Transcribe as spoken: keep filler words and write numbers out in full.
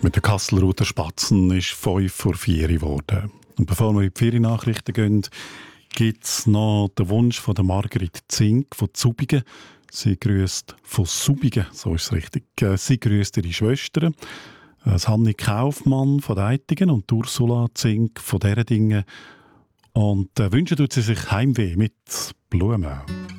Mit den Kastelruther Spatzen ist fünf vor vier geworden. Und bevor wir in die Feriennachrichten gehen, gibt es noch den Wunsch von der Margrit Zink von Zubigen. Sie grüßt von Subigen, so ist es richtig. Sie grüßt ihre Schwestern, das Hanni Kaufmann von Eitingen und Ursula Zink von Deredingen. Und äh, wünschen tut sie sich Heimweh mit Blumen.